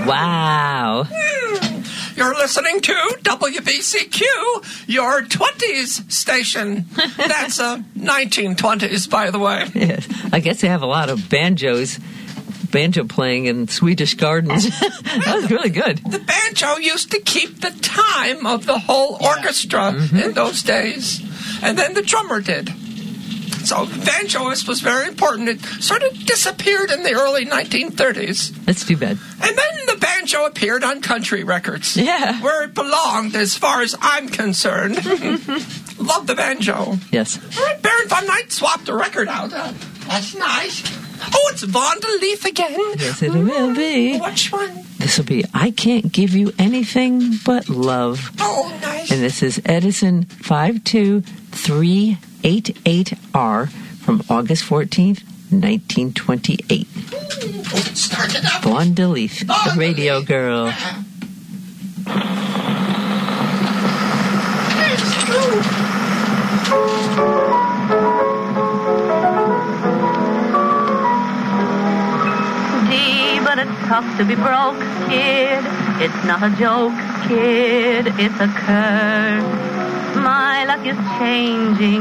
Wow. You're listening to WBCQ, your 20s station. That's 1920s, by the way. Yes. I guess they have a lot of banjo playing in Swedish gardens. That was really good. The banjo used to keep the time of the whole orchestra in those days. And then the drummer did. So banjoist was very important. It sort of disappeared in the early 1930s. That's too bad. And then the banjo appeared on country records. Yeah. Where it belonged, as far as I'm concerned. Love the banjo. Yes. All right, Baron von Knight swapped the record out. That's nice. Oh, it's Von der Leaf again. Yes, it will be. Which one? This will be I Can't Give You Anything But Love. Oh, nice. And this is Edison 52388R from August 14th, 1928. Start it up. Von der Leaf, the radio girl. It's true. But it's tough to be broke, kid. It's not a joke, kid. It's a curse. My luck is changing.